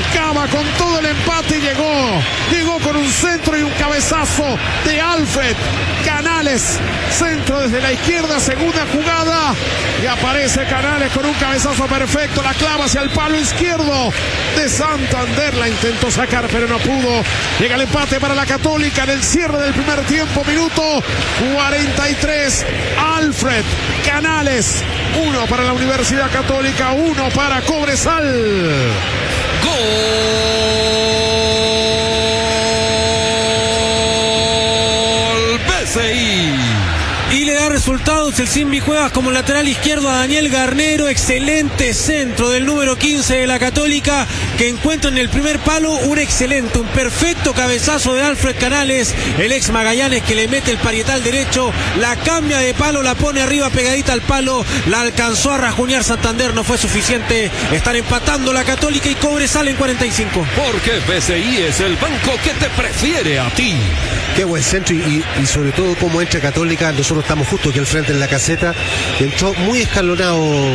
buscaba con todo el empate y llegó con un centro y un cabezazo de Alfred Canales, centro desde la izquierda, segunda jugada, y aparece Canales con un cabezazo perfecto, la clava hacia el palo izquierdo de Santander, la intentó sacar pero no pudo. Llega el empate para la Católica en el cierre del primer tiempo, minuto 43, Alfred Canales, 1 para la Universidad Católica, 1 para Cobresal. Gol BCI. Y le da resultados el Simbi Cuevas como lateral izquierdo a Daniel Garnero. Excelente centro del número 15 de la Católica, que encuentra en el primer palo un perfecto cabezazo de Alfred Canales, el ex Magallanes, que le mete el parietal derecho, la cambia de palo, la pone arriba pegadita al palo, la alcanzó a rajuñar Santander, no fue suficiente. Están empatando la Católica y Cobresal en 45. Porque BCI es el banco que te prefiere a ti. Qué buen centro y sobre todo cómo entra Católica. Nosotros estamos justo aquí al frente en la caseta. Entró muy escalonado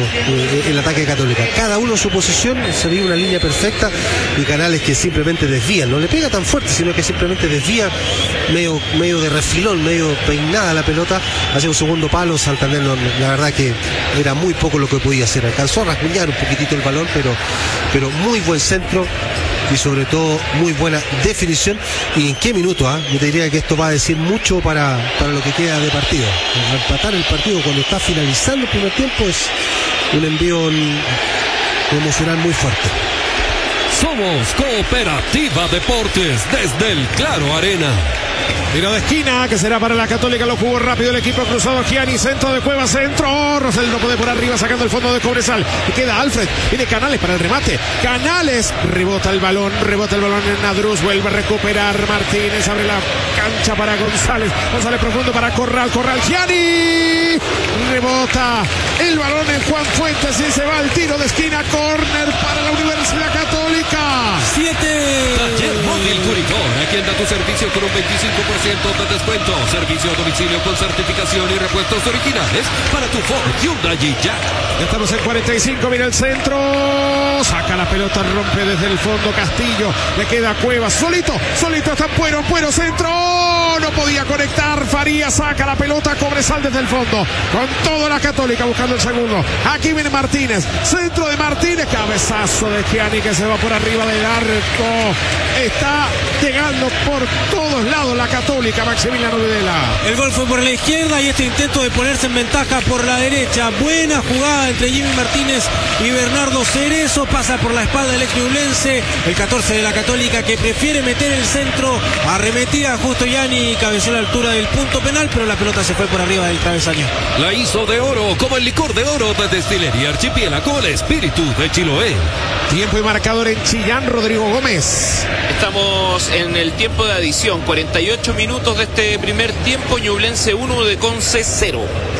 el ataque de Católica. Cada uno en su posición, se veía una línea perfecta y Canales que simplemente desvía. No le pega tan fuerte, sino que simplemente desvía medio de refilón, medio peinada la pelota hacia un segundo palo. Santander, la verdad que era muy poco lo que podía hacer. Alcanzó a rasguñar un poquitito el balón, pero muy buen centro. Y sobre todo muy buena definición. ¿Y en qué minuto? Yo te diría que esto va a decir mucho para lo que queda de partido. Empatar el partido cuando está finalizando el primer tiempo es un envío emocional muy fuerte. Somos Cooperativa Deportes desde el Claro Arena. Tiro de esquina que será para la Católica, lo jugó rápido el equipo cruzado. Gianni, centro de Cuevas, centro. Rosel no puede por arriba, sacando el fondo de Cobresal. Y queda Alfred, viene Canales para el remate. Canales, rebota el balón en Nadruz, vuelve a recuperar Martínez, abre la cancha para González. González profundo para Corral, Gianni. Rebota el balón en Juan Fuentes y se va al tiro de esquina, córner para la Universidad Católica. 7. Taller Móvil Curicó, aquí anda tu servicio con un 25% de descuento. Servicio a domicilio con certificación y repuestos originales para tu Ford, Hyundai y Jack. Ya estamos en 45, mira el centro. Saca la pelota, rompe desde el fondo Castillo. Le queda Cuevas, solito está Puero, centro. No podía conectar, Faría saca la pelota, Cobresal desde el fondo. Con todo la Católica buscando el segundo. Aquí viene Martínez, centro de Martínez. Cabezazo de Gianni que se va por arriba del arco. Está llegando por todos lados la Católica, Maximiliano Videla. El gol fue por la izquierda y este intento de ponerse en ventaja por la derecha. Buena jugada entre Jimmy Martínez y Bernardo Cerezo. Pasa por la espalda del ex-ñublense, el 14 de la Católica, que prefiere meter el centro. Arremetía justo Gianni y cabeció a la altura del punto penal, pero la pelota se fue por arriba del travesaño. La hizo de oro, como el licor de oro de Destilería Archipiélago, el espíritu de Chiloé. Tiempo y marcador en Chillán, Rodrigo Gómez. Estamos en el tiempo de adición, 48 minutos de este primer tiempo. Ñublense 1 de Conce 0.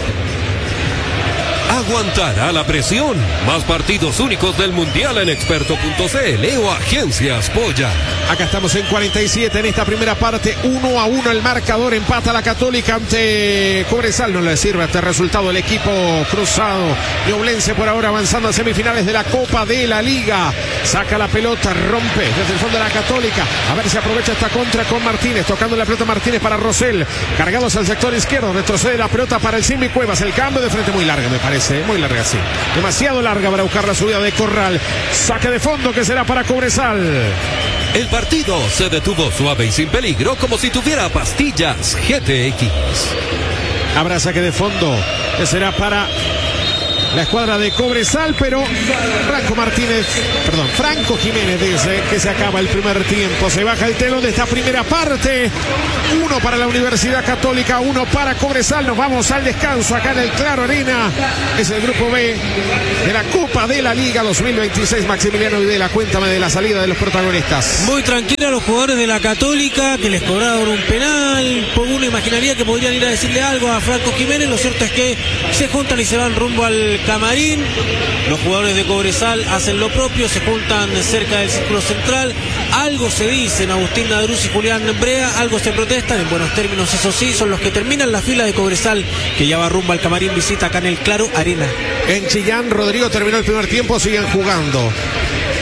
Aguantará la presión. Más partidos únicos del Mundial en Experto.cl o Agencias Polla. Acá estamos en 47 en esta primera parte, 1-1 el marcador, empata la Católica ante Cobresal, no le sirve este resultado el equipo cruzado. Ñublense por ahora avanzando a semifinales de la Copa de la Liga. Saca la pelota, rompe desde el fondo de la Católica, a ver si aprovecha esta contra con Martínez, tocando la pelota Martínez para Rosell, cargados al sector izquierdo, retrocede la pelota para el Simbi Cuevas, el cambio de frente muy larga me parece, muy larga sí, demasiado larga para buscar la subida de Corral, saque de fondo que será para Cobresal. El partido se detuvo suave y sin peligro, como si tuviera pastillas GTX. Habrá saque de fondo que será para la escuadra de Cobresal, pero Franco Jiménez dice que se acaba el primer tiempo. Se baja el telón de esta primera parte. 1 para la Universidad Católica, 1 para Cobresal. Nos vamos al descanso acá en el Claro Arena. Es el grupo B de la Copa de la Liga 2026. Maximiliano Videla, cuéntame de la salida de los protagonistas. Muy tranquila los jugadores de la Católica, que les cobraron un penal. Uno imaginaría que podrían ir a decirle algo a Franco Jiménez. Lo cierto es que se juntan y se van rumbo al camarín. Los jugadores de Cobresal hacen lo propio, se juntan cerca del círculo central. Algo se dicen Agustín Nadruz y Julián Brea, algo se protestan, en buenos términos eso sí, son los que terminan la fila de Cobresal, que ya va rumbo al camarín, visita acá en el Claro Arena. En Chillán, Rodrigo, terminó el primer tiempo, siguen jugando.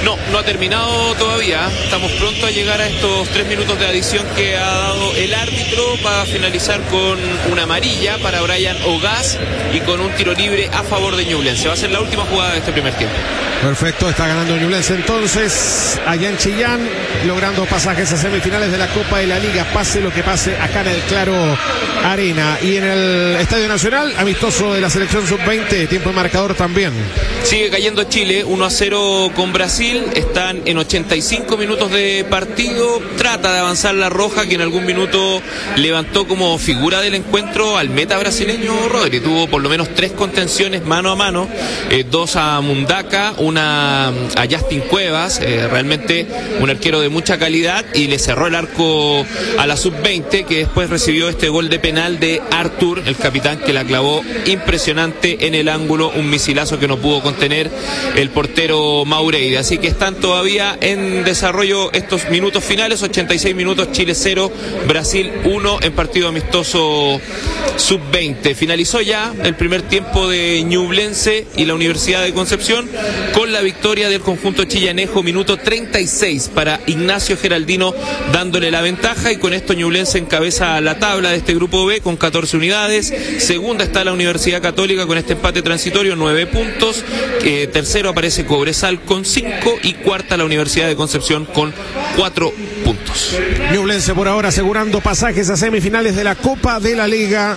No ha terminado todavía. Estamos pronto a llegar a estos 3 minutos de adición que ha dado el árbitro para finalizar con una amarilla para Brian Ogaz y con un tiro libre a favor de Ñublense. Va a ser la última jugada de este primer tiempo. Perfecto, está ganando Ñublense entonces allá en Chillán, logrando pasajes a semifinales de la Copa de la Liga, pase lo que pase acá en el Claro Arena. Y en el Estadio Nacional, amistoso de la selección sub-20, tiempo de marcador también. Sigue cayendo Chile, 1-0 con Brasil, están en 85 minutos de partido, trata de avanzar la Roja, que en algún minuto levantó como figura del encuentro al meta brasileño Rodri, tuvo por lo menos 3 contenciones mano a mano, 2 a Mundaca, una a Justin Cuevas, realmente un arquero de mucha calidad, y le cerró el arco a la sub-20, que después recibió este gol de penal de Artur, el capitán, que la clavó impresionante en el ángulo, un misilazo que no pudo contener el portero Maureira. Así que están todavía en desarrollo estos minutos finales, 86 minutos, Chile 0, Brasil 1 en partido amistoso sub-20. Finalizó ya el primer tiempo de Ñublense y la Universidad de Concepción con la victoria del conjunto chillanejo, minuto 36 para Ignacio Geraldino, dándole la ventaja, y con esto Ñublense encabeza la tabla de este grupo B con 14 unidades. Segunda está la Universidad Católica con este empate transitorio, 9 puntos. Tercero aparece Cobresal con 5 y cuarta la Universidad de Concepción con 4 puntos. Ñublense por ahora asegurando pasajes a semifinales de la Copa de la Liga.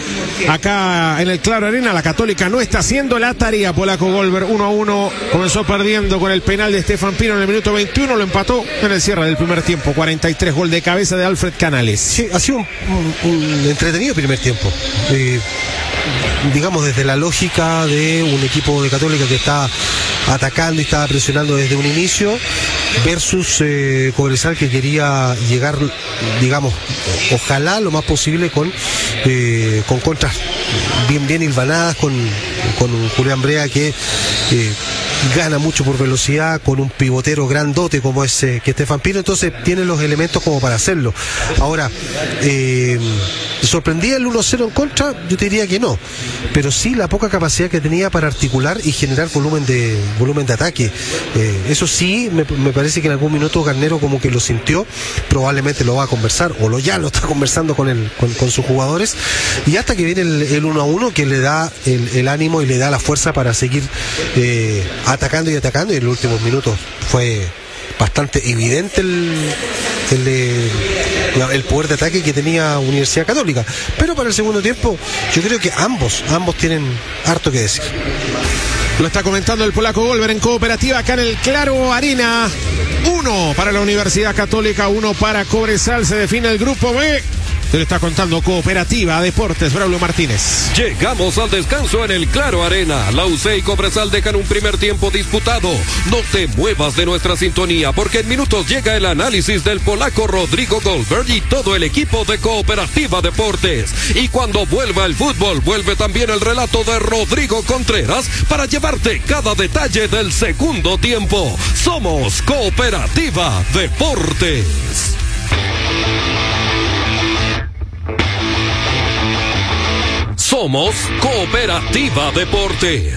Acá en el Claro Arena, la Católica no está haciendo la tarea. Polaco Golver 1-1, comenzó perdiendo con el penal de Stefan Pino en el minuto 21, lo empató en el cierre del primer tiempo, 43, gol de cabeza de Alfred Canales. Sí, ha sido un entretenido primer tiempo. Digamos, desde la lógica de un equipo de Católica que está atacando y estaba presionando desde un inicio, versus Cobresal, que quería llegar, digamos, ojalá lo más posible con contras bien hilvanadas, con un Julián Brea que gana mucho por velocidad, con un pivotero grandote como es que Stefan Pino, entonces tiene los elementos como para hacerlo. Ahora, ¿sorprendía el 1-0 en contra? Yo te diría que no, pero sí la poca capacidad que tenía para articular y generar volumen de ataque. Eso sí, me parece que en algún minuto Garnero como que lo sintió, probablemente lo va a conversar, o ya lo está conversando con sus jugadores, y hasta que viene el 1-1 que le da el ánimo y le da la fuerza para seguir atacando, y en los últimos minutos fue bastante evidente el poder de ataque que tenía Universidad Católica. Pero para el segundo tiempo yo creo que ambos tienen harto que decir. Lo está comentando el Polaco Golver en Cooperativa acá en el Claro Arena. 1 para la Universidad Católica, 1 para Cobresal. Se define el grupo B. Te lo está contando Cooperativa Deportes, Braulio Martínez. Llegamos al descanso en el Claro Arena. La UC y Cobresal dejan un primer tiempo disputado. No te muevas de nuestra sintonía, porque en minutos llega el análisis del polaco Rodrigo Goldberg y todo el equipo de Cooperativa Deportes. Y cuando vuelva el fútbol, vuelve también el relato de Rodrigo Contreras para llevarte cada detalle del segundo tiempo. Somos Cooperativa Deportes. Somos Cooperativa Deportes.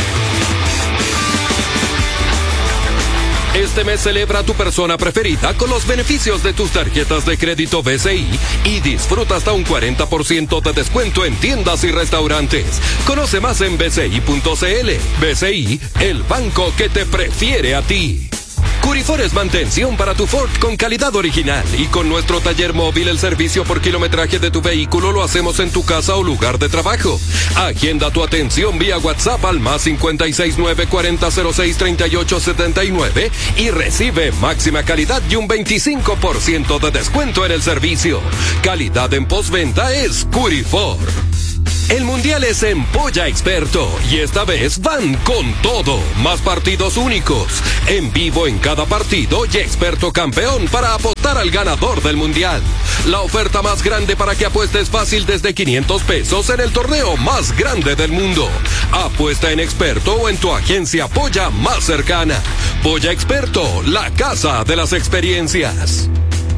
Este mes celebra a tu persona preferida con los beneficios de tus tarjetas de crédito BCI y disfruta hasta un 40% de descuento en tiendas y restaurantes. Conoce más en bci.cl. BCI, el banco que te prefiere a ti. Curifor es mantención para tu Ford con calidad original, y con nuestro taller móvil el servicio por kilometraje de tu vehículo lo hacemos en tu casa o lugar de trabajo. Agenda tu atención vía WhatsApp al +569 4006 3879 y recibe máxima calidad y un 25% de descuento en el servicio. Calidad en postventa es Curifor. El mundial es en Polla Experto y esta vez van con todo. Más partidos únicos, en vivo en cada partido y experto campeón para apostar al ganador del mundial. La oferta más grande para que apuestes fácil desde 500 pesos en el torneo más grande del mundo. Apuesta en Experto o en tu agencia Polla más cercana. Polla Experto, la casa de las experiencias.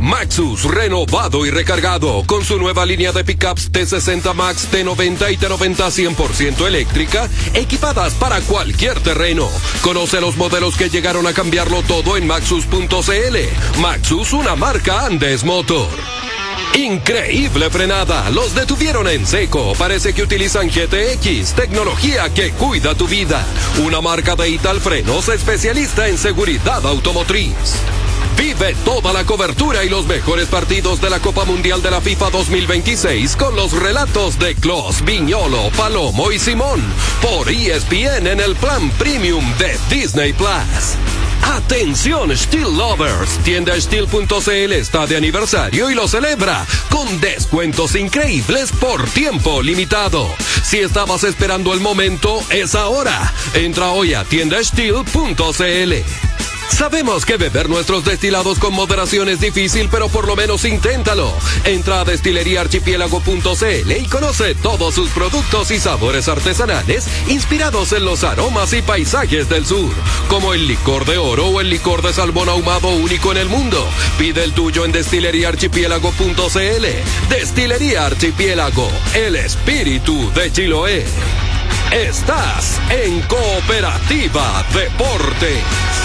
Maxus, renovado y recargado, con su nueva línea de pickups T60 Max, T90 y T90 100% eléctrica, equipadas para cualquier terreno. Conoce los modelos que llegaron a cambiarlo todo en Maxus.cl. Maxus, una marca Andes Motor. Increíble frenada, los detuvieron en seco. Parece que utilizan GTX, tecnología que cuida tu vida. Una marca de Ital Frenos, especialista en seguridad automotriz. Vive toda la cobertura y los mejores partidos de la Copa Mundial de la FIFA 2026 con los relatos de Klos, Viñolo, Palomo y Simón por ESPN en el plan premium de Disney Plus. Atención Steel Lovers, tienda Steel.cl está de aniversario y lo celebra con descuentos increíbles por tiempo limitado. Si estabas esperando el momento, es ahora. Entra hoy a tienda Steel.cl. Sabemos que beber nuestros destilados con moderación es difícil, pero por lo menos inténtalo. Entra a destileriaarchipiélago.cl y conoce todos sus productos y sabores artesanales inspirados en los aromas y paisajes del sur, como el licor de oro o el licor de salmón ahumado único en el mundo. Pide el tuyo en destileriaarchipiélago.cl. Destilería Archipiélago, el espíritu de Chiloé. Estás en Cooperativa Deportes.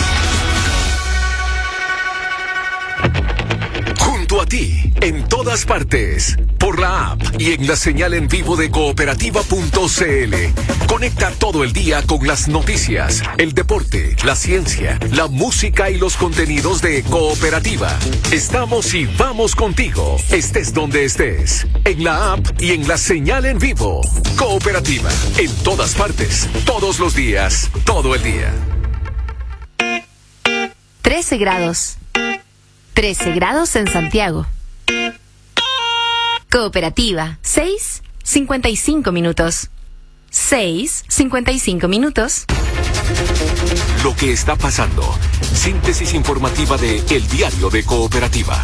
Junto a ti, en todas partes, por la app y en la señal en vivo de cooperativa.cl. Conecta todo el día con las noticias, el deporte, la ciencia, la música y los contenidos de Cooperativa. Estamos y vamos contigo, estés donde estés, en la app y en la señal en vivo. Cooperativa, en todas partes, todos los días, todo el día. 13 grados. 13 grados en Santiago. Cooperativa, 6:55 minutos. 6:55 minutos. Lo que está pasando. Síntesis informativa de El Diario de Cooperativa.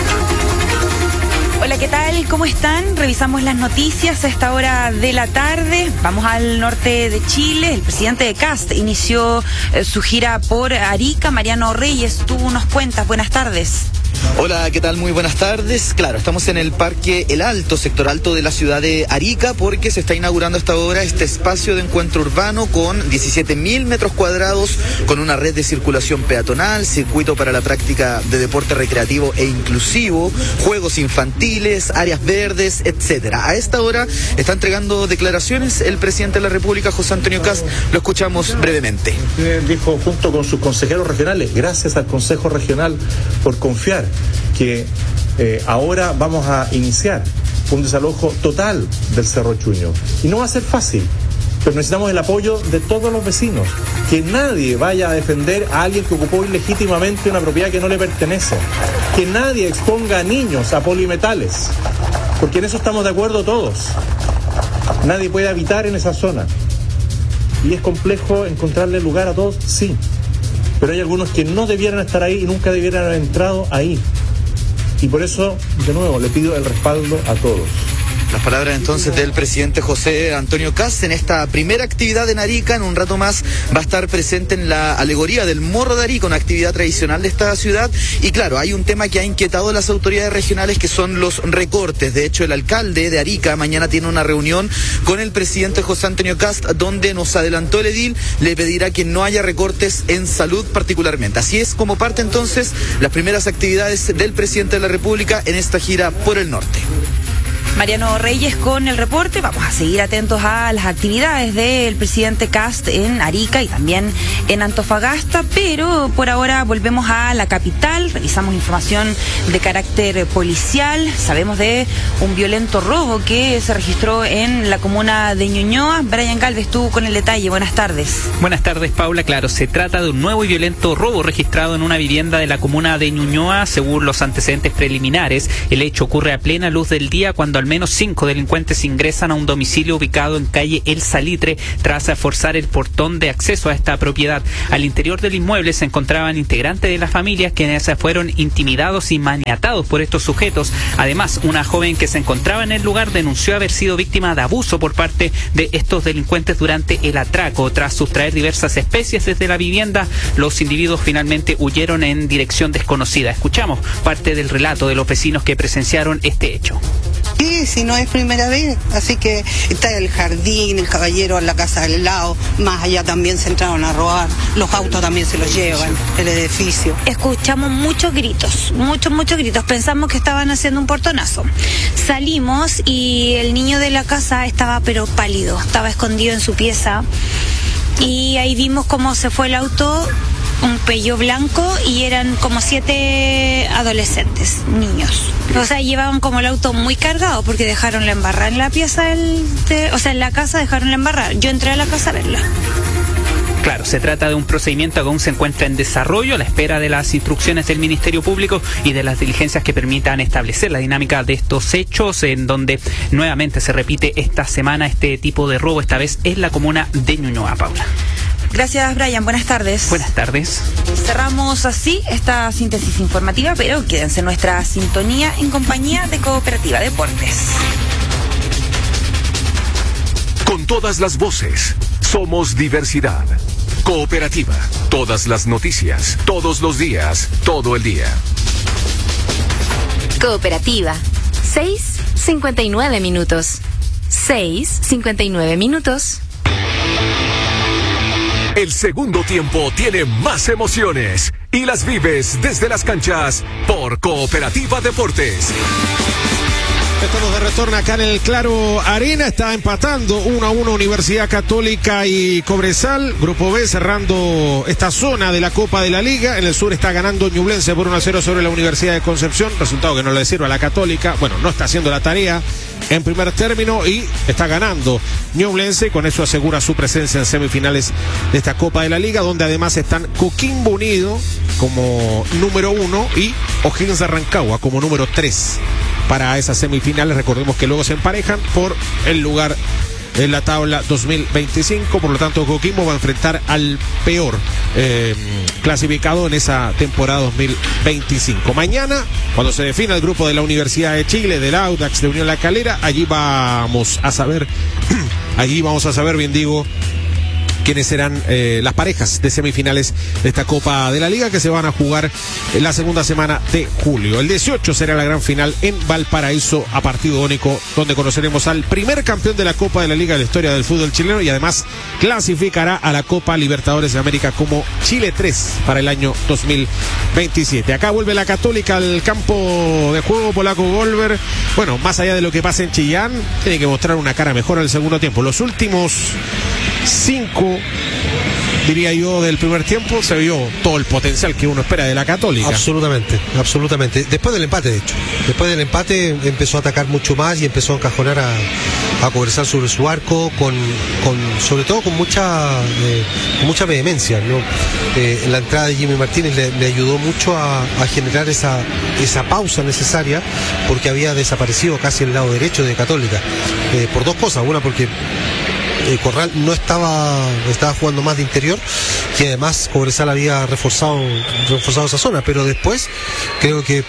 Hola, ¿qué tal? ¿Cómo están? Revisamos las noticias a esta hora de la tarde. Vamos al norte de Chile. El presidente de CAST inició su gira por Arica. Mariano Reyes, tú nos cuentas. Buenas tardes. Hola, ¿qué tal? Muy buenas tardes. Claro, estamos en el Parque El Alto, sector alto de la ciudad de Arica, porque se está inaugurando hasta ahora este espacio de encuentro urbano con 17.000 metros cuadrados, con una red de circulación peatonal, circuito para la práctica de deporte recreativo e inclusivo, juegos infantiles, áreas verdes, etcétera. A esta hora está entregando declaraciones el presidente de la República, José Antonio Kast. Lo escuchamos brevemente. Dijo junto con sus consejeros regionales, gracias al Consejo Regional por confiar que ahora vamos a iniciar un desalojo total del Cerro Chuño. Y no va a ser fácil, pero necesitamos el apoyo de todos los vecinos. Que nadie vaya a defender a alguien que ocupó ilegítimamente una propiedad que no le pertenece. Que nadie exponga a niños a polimetales, porque en eso estamos de acuerdo todos. Nadie puede habitar en esa zona. Y es complejo encontrarle lugar a todos, sí. Pero hay algunos que no debieran estar ahí y nunca debieran haber entrado ahí. Y por eso, de nuevo, le pido el respaldo a todos. Las palabras entonces del presidente José Antonio Kast en esta primera actividad en Arica. En un rato más va a estar presente en la alegoría del Morro de Arica, una actividad tradicional de esta ciudad. Y claro, hay un tema que ha inquietado a las autoridades regionales, que son los recortes. De hecho, el alcalde de Arica mañana tiene una reunión con el presidente José Antonio Kast, donde nos adelantó el edil, le pedirá que no haya recortes en salud particularmente. Así es como parte entonces las primeras actividades del presidente de la República en esta gira por el norte. Mariano Reyes con el reporte. Vamos a seguir atentos a las actividades del presidente Kast en Arica y también en Antofagasta, pero por ahora volvemos a la capital. Revisamos información de carácter policial. Sabemos de un violento robo que se registró en la comuna de Ñuñoa. Brian Galvez, tú con el detalle. Buenas tardes. Buenas tardes, Paula. Claro, se trata de un nuevo y violento robo registrado en una vivienda de la comuna de Ñuñoa. Según los antecedentes preliminares, el hecho ocurre a plena luz del día, cuando al menos 5 delincuentes ingresan a un domicilio ubicado en calle El Salitre tras forzar el portón de acceso a esta propiedad. Al interior del inmueble se encontraban integrantes de la familia quienes fueron intimidados y maniatados por estos sujetos. Además, una joven que se encontraba en el lugar denunció haber sido víctima de abuso por parte de estos delincuentes durante el atraco. Tras sustraer diversas especies desde la vivienda, los individuos finalmente huyeron en dirección desconocida. Escuchamos parte del relato de los vecinos que presenciaron este hecho. Sí, si no es primera vez, así que está el jardín, el caballero en la casa del lado, más allá también se entraron a robar, los autos también se los llevan, el edificio. Escuchamos muchos gritos, muchos gritos, pensamos que estaban haciendo un portonazo. Salimos y el niño de la casa estaba pero pálido, estaba escondido en su pieza y ahí vimos cómo se fue el auto, un Peugeot blanco, y eran como 7 adolescentes, niños. O sea, llevaban como el auto muy cargado porque dejaron la embarrada en la pieza, en la casa dejaron la embarrada. Yo entré a la casa a verla. Claro, se trata de un procedimiento que aún se encuentra en desarrollo a la espera de las instrucciones del Ministerio Público y de las diligencias que permitan establecer la dinámica de estos hechos, en donde nuevamente se repite esta semana este tipo de robo, esta vez en la comuna de Ñuñoa. Paula. Gracias, Brian. Buenas tardes. Buenas tardes. Cerramos así esta síntesis informativa, pero quédense en nuestra sintonía en compañía de Cooperativa Deportes. Con todas las voces, somos diversidad. Cooperativa. Todas las noticias, todos los días, todo el día. Cooperativa. 6:59 minutos. 6:59 minutos. El segundo tiempo tiene más emociones y las vives desde las canchas por Cooperativa Deportes. Estamos de retorno acá en el Claro Arena. Está empatando 1-1 Universidad Católica y Cobresal. Grupo B cerrando esta zona de la Copa de la Liga. En el sur está ganando Ñublense por 1-0 sobre la Universidad de Concepción. Resultado que no le sirve a la Católica. Bueno, no está haciendo la tarea en primer término y está ganando Ñublense. Con eso asegura su presencia en semifinales de esta Copa de la Liga, donde además están Coquimbo Unido como número 1 y O'Higgins de Rancagua como número 3 para esas semifinales. Recordemos que luego se emparejan por el lugar en la tabla 2025. Por lo tanto, Coquimbo va a enfrentar al peor clasificado en esa temporada 2025. Mañana, cuando se defina el grupo de la Universidad de Chile, del Audax, de Unión La Calera, allí vamos a saber, bien digo, quiénes serán las parejas de semifinales de esta Copa de la Liga, que se van a jugar en la segunda semana de julio. El 18 será la gran final en Valparaíso a partido único, donde conoceremos al primer campeón de la Copa de la Liga de la historia del fútbol chileno, y además clasificará a la Copa Libertadores de América como Chile 3 para el año 2027. Acá vuelve la Católica al campo de juego. Polaco Golver, bueno, más allá de lo que pasa en Chillán, tiene que mostrar una cara mejor al segundo tiempo. Los últimos 5, diría yo, del primer tiempo se vio todo el potencial que uno espera de la Católica. Absolutamente. Después del empate, de hecho. Después del empate empezó a atacar mucho más y empezó a encajonar a Cobresal sobre su arco, sobre todo con mucha vehemencia, ¿no? La entrada de Jimmy Martínez le ayudó mucho a generar esa pausa necesaria, porque había desaparecido casi el lado derecho de Católica. Por dos cosas. Una, porque Corral no estaba jugando más de interior, y además Cobresal había reforzado esa zona, pero después creo que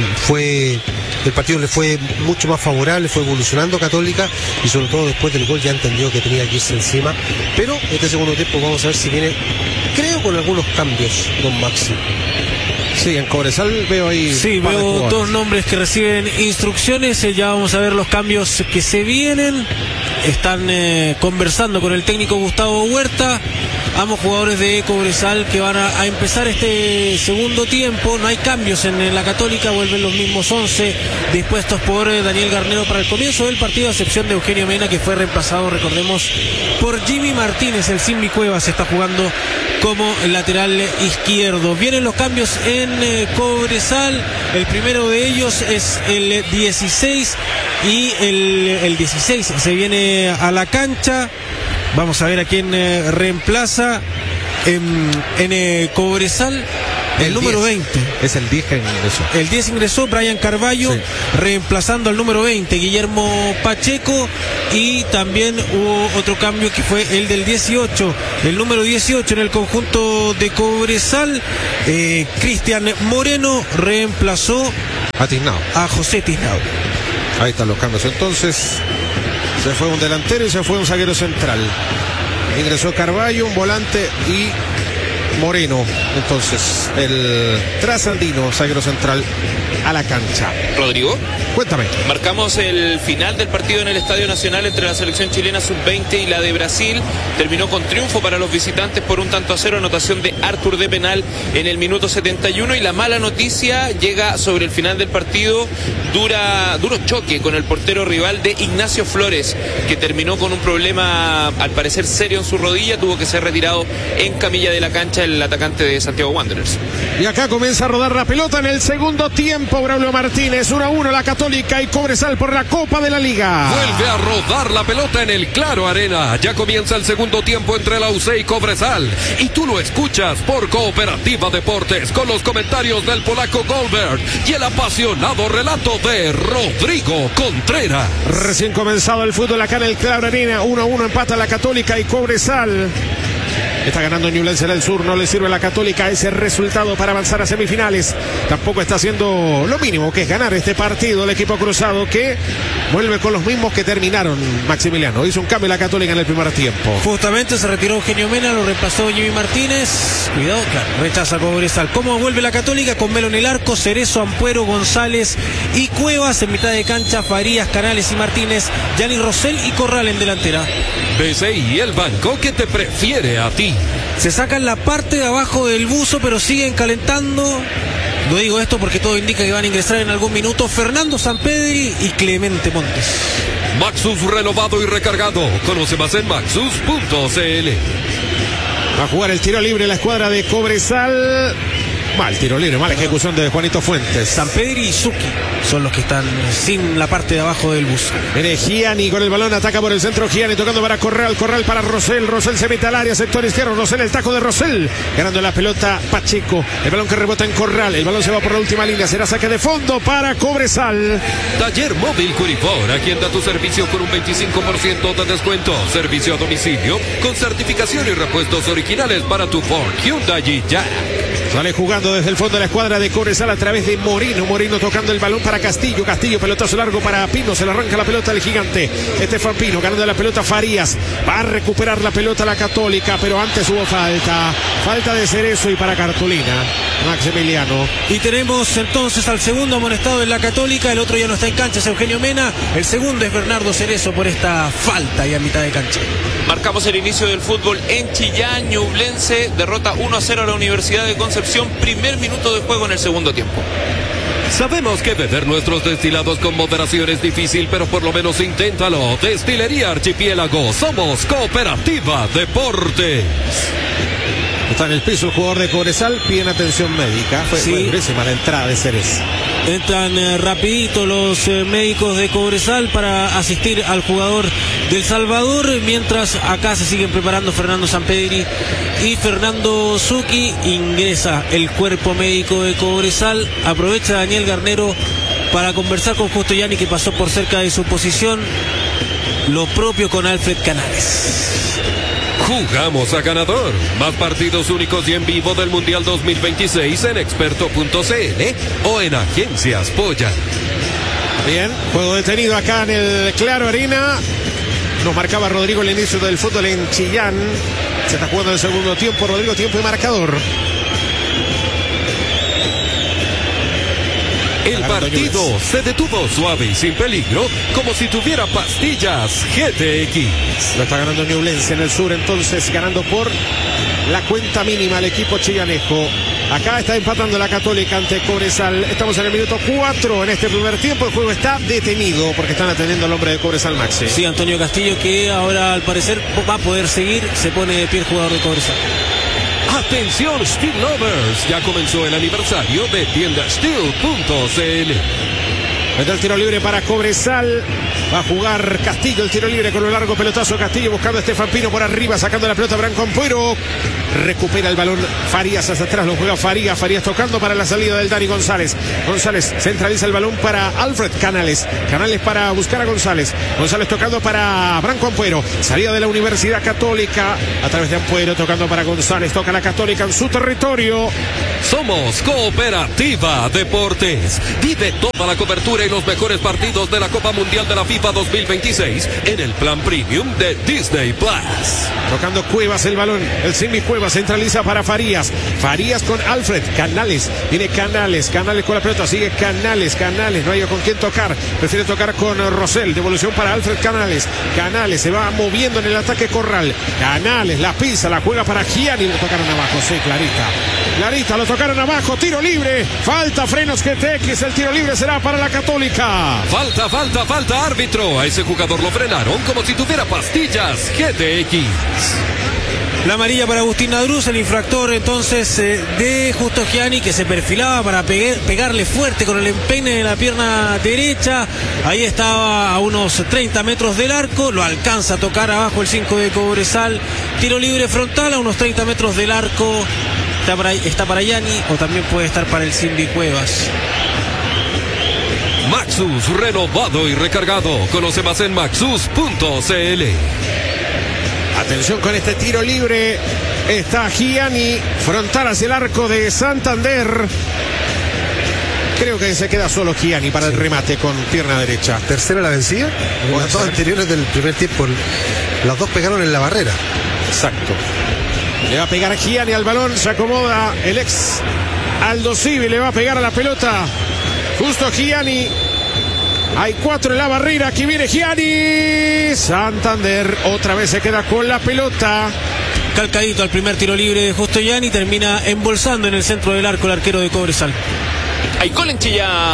el partido le fue mucho más favorable, fue evolucionando Católica, y sobre todo después del gol ya entendió que tenía que irse encima. Pero este segundo tiempo vamos a ver si viene, creo, con algunos cambios, don Maxi. Sí, en Cobresal veo ahí. Sí, veo dos nombres que reciben instrucciones. Ya vamos a ver los cambios que se vienen. Están conversando con el técnico Gustavo Huerta, ambos jugadores de Cobresal, que van a empezar este segundo tiempo. No hay cambios en la Católica, vuelven los mismos 11 dispuestos por Daniel Garnero para el comienzo del partido, a excepción de Eugenio Mena, que fue reemplazado, recordemos, por Jimmy Martínez. El Simbi Cuevas está jugando como lateral izquierdo. Vienen los cambios en Cobresal. El primero de ellos es el 16, y el 16 se viene a la cancha. Vamos a ver a quién reemplaza en Cobresal. El número 10. 20. Es el 10 que ingresó. El 10 ingresó Brian Carballo, Sí. reemplazando al número 20, Guillermo Pacheco, y también hubo otro cambio que fue el del 18, el número 18 en el conjunto de Cobresal, Cristian Moreno reemplazó A Tiznao. a José Tiznao. Ahí están los cambios. Entonces, se fue un delantero y se fue un zaguero central. Ingresó Carballo, un volante y Moreno. Entonces, el trasandino, zaguero central, a la cancha. Rodrigo, Cuéntame. marcamos el final del partido en el Estadio Nacional entre la selección chilena sub-20 y la de Brasil. Terminó con triunfo para los visitantes por 1-0, anotación de Arthur de penal en el minuto 71. Y la mala noticia llega sobre el final del partido. Duro choque con el portero rival de Ignacio Flores, que terminó con un problema al parecer serio en su rodilla. Tuvo que ser retirado en camilla de la cancha el atacante de Santiago Wanderers. Y acá comienza a rodar la pelota en el segundo tiempo. Braulio Martínez, 1-1 la Católica y Cobresal por la Copa de la Liga. Vuelve a rodar la pelota en el Claro Arena. Ya comienza el segundo tiempo entre la UC y Cobresal. Y tú lo escuchas por Cooperativa Deportes con los comentarios del polaco Goldberg y el apasionado relato de Rodrigo Contreras. Recién comenzado el fútbol acá en el Claro Arena. 1-1 empata la Católica y Cobresal. Está ganando Ñublense del Sur, no le sirve a la Católica ese resultado para avanzar a semifinales. Tampoco está haciendo lo mínimo, que es ganar este partido el equipo cruzado, que vuelve con los mismos que terminaron. Maximiliano hizo un cambio la Católica en el primer tiempo. Justamente se retiró Eugenio Mena, lo reemplazó Jimmy Martínez. Cuidado, claro, rechaza Cobresal. ¿Cómo vuelve la Católica? Con Melo en el arco, Cerezo, Ampuero, González y Cuevas. En mitad de cancha, Farías, Canales y Martínez, Gianni Rosell y Corral en delantera. BCI, el banco que te prefiere a ti. Se sacan la parte de abajo del buzo, pero siguen calentando. Lo digo esto porque todo indica que van a ingresar en algún minuto Fernando Sampedri y Clemente Montes. Maxus renovado y recargado. Conoce más en maxus.cl. Va a jugar el tiro libre la escuadra de Cobresal. Mal tiro libre, mala ejecución de Juanito Fuentes. Sampedri y Zucchi son los que están sin la parte de abajo del bus. Viene Gianni con el balón, ataca por el centro Gianni, tocando para Corral, Corral para Rosell, Rosell se mete al área, sector izquierdo, Rosell, el taco de Rosell, ganando la pelota Pacheco, el balón que rebota en Corral, el balón se va por la última línea, será saque de fondo para Cobresal. Taller Móvil Curipor, aquí anda tu servicio con un 25% de descuento, servicio a domicilio, con certificación y repuestos originales para tu Ford, Hyundai y Jack. Sale jugando desde el fondo de la escuadra de Cobresal a través de Moreno. Moreno tocando el balón para Castillo. Castillo, pelotazo largo para Pino. Se le arranca la pelota al gigante. Estefan Pino ganando la pelota Farías. Va a recuperar la pelota la Católica, pero antes hubo falta. Falta de Cerezo y para cartulina. Maximiliano. Y tenemos entonces al segundo amonestado en la Católica. El otro ya no está en cancha, es Eugenio Mena. El segundo es Bernardo Cerezo por esta falta y a mitad de cancha. Marcamos el inicio del fútbol en Chillán. Ñublense derrota 1-0 a la Universidad de Concepción. Primer minuto de juego en el segundo tiempo. Sabemos que beber nuestros destilados con moderación es difícil, pero por lo menos inténtalo. Destilería Archipiélago. Somos Cooperativa Deportes. Está en el piso el jugador de Cobresal, piden atención médica. Fue durísima la entrada de Cerezo. Entran rapidito los médicos de Cobresal para asistir al jugador del Salvador, mientras acá se siguen preparando Fernando Sampedri y Fernando Zucchi. Ingresa el cuerpo médico de Cobresal, aprovecha Daniel Garnero para conversar con Justo Yanni, que pasó por cerca de su posición. Lo propio con Alfred Canales. Jugamos a ganador. Más partidos únicos y en vivo del Mundial 2026 en experto.cl o en Agencias Polla. Bien, juego detenido acá en el Claro Arena. Nos marcaba Rodrigo el inicio del fútbol en Chillán. Se está jugando el segundo tiempo, Rodrigo, tiempo y marcador. El partido se detuvo suave y sin peligro, como si tuviera pastillas GTX. Lo está ganando Ñublense en el sur, entonces ganando por la cuenta mínima el equipo chillanejo. Acá está empatando la Católica ante Cobresal. Estamos en el minuto 4 en este primer tiempo. El juego está detenido porque están atendiendo al hombre de Cobresal, Maxi. Sí, Antonio Castillo, que ahora al parecer va a poder seguir. Se pone de pie el jugador de Cobresal. Atención Steel Lovers, ya comenzó el aniversario de tiendasteel.cl. Mete el tiro libre para Cobresal. Va a jugar Castillo el tiro libre con un largo pelotazo. Castillo buscando a Estefan Pino por arriba, sacando la pelota Branco Ampuero. recupera el balón Farías hacia atrás, lo juega Farías tocando para la salida del Dani González. González centraliza el balón para Alfred Canales para buscar a González tocando para Branco Ampuero, salida de la Universidad Católica a través de Ampuero, tocando para González, toca la Católica en su territorio. Somos Cooperativa Deportes. Vive toda la cobertura y los mejores partidos de la Copa Mundial de la FIFA 2026 en el plan premium de Disney Plus. Tocando Cuevas el balón, el Simi Cuevas centraliza para Farías con Alfred Canales, viene Canales con la pelota, sigue Canales, no hay con quién tocar, prefiere tocar con Rosell, devolución para Alfred Canales se va moviendo en el ataque Corral, Canales la pisa, la juega para Gianni, lo tocaron abajo, sí, Clarita, lo tocaron abajo, tiro libre, falta Frenos GTX, el tiro libre será para la Católica. Falta árbitro, a ese jugador lo frenaron como si tuviera pastillas GTX. La amarilla para Agustín Nadruz, el infractor entonces de Justo Gianni, que se perfilaba para pegarle fuerte con el empeine de la pierna derecha. Ahí estaba a unos 30 metros del arco, lo alcanza a tocar abajo el 5 de Cobresal. Tiro libre frontal a unos 30 metros del arco. Está para Gianni o también puede estar para el Simbi Cuevas. Maxus, renovado y recargado. Conoce más en maxus.cl. Atención con este tiro libre. Está Gianni frontal hacia el arco de Santander. Creo que se queda solo Gianni para el remate con pierna derecha. Tercera la vencida. Las dos anteriores del primer tiempo, las dos pegaron en la barrera. Exacto. Le va a pegar a Gianni al balón. Se acomoda el ex Aldo Civi. Le va a pegar a la pelota. Justo Gianni. Hay 4 en la barrera. Aquí viene Gianni. Santander otra vez se queda con la pelota. Calcadito al primer tiro libre de Justo Gianni. Termina embolsando en el centro del arco el arquero de Cobresal. Hay gol en Chillán.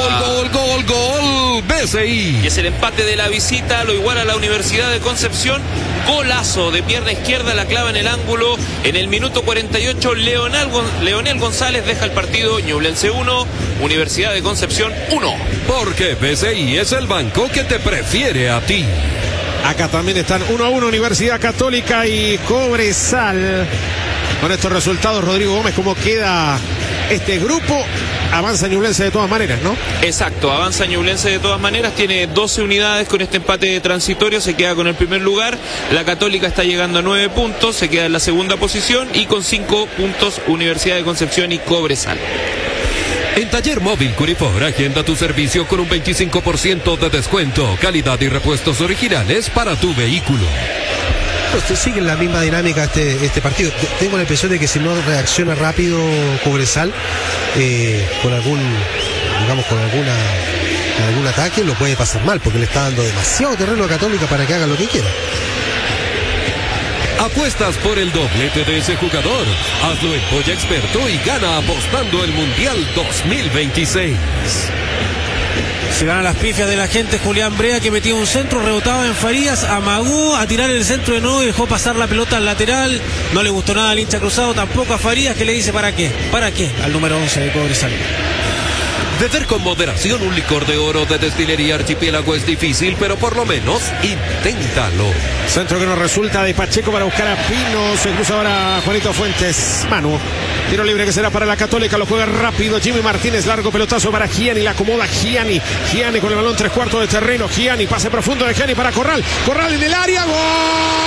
Gol. BCI. Y es el empate de la visita, lo iguala la Universidad de Concepción. Golazo de pierna izquierda, la clava en el ángulo. En el minuto 48, Leonel González deja el partido. Ñublense 1, Universidad de Concepción 1. Porque BCI es el banco que te prefiere a ti. Acá también están 1-1 Universidad Católica y Cobresal. Con estos resultados, Rodrigo Gómez, ¿cómo queda este grupo? Avanza Ñublense de todas maneras, ¿no? Exacto, avanza Ñublense de todas maneras, tiene 12 unidades con este empate transitorio, se queda con el primer lugar. La Católica está llegando a 9 puntos, se queda en la segunda posición, y con 5 puntos Universidad de Concepción y Cobresal. En Taller Móvil Curifor, agenda tu servicio con un 25% de descuento, calidad y repuestos originales para tu vehículo. Sigue la misma dinámica este partido. Tengo la impresión de que si no reacciona rápido Cobresal con algún ataque, lo puede pasar mal, porque le está dando demasiado terreno a Católica para que haga lo que quiera. ¿Apuestas por el doblete de ese jugador? Hazlo en Polla Experto y gana apostando el Mundial 2026. Se ganan las pifias de la gente. Julián Brea, que metía un centro, rebotaba en Farías, amagó a tirar el centro de nuevo y dejó pasar la pelota al lateral. No le gustó nada al hincha cruzado, tampoco a Farías, que le dice ¿para qué? Al número 11 de Cobresal. Beber con moderación un licor de oro de Destilería Archipiélago es difícil, pero por lo menos inténtalo. Centro que no resulta de Pacheco para buscar a Pino. Se cruza ahora Juanito Fuentes. Manu. Tiro libre que será para la Católica. Lo juega rápido Jimmy Martínez. Largo pelotazo para Gianni. La acomoda Gianni. Gianni con el balón 3/4 de terreno. Gianni. Pase profundo de Gianni para Corral. Corral en el área. ¡Gol!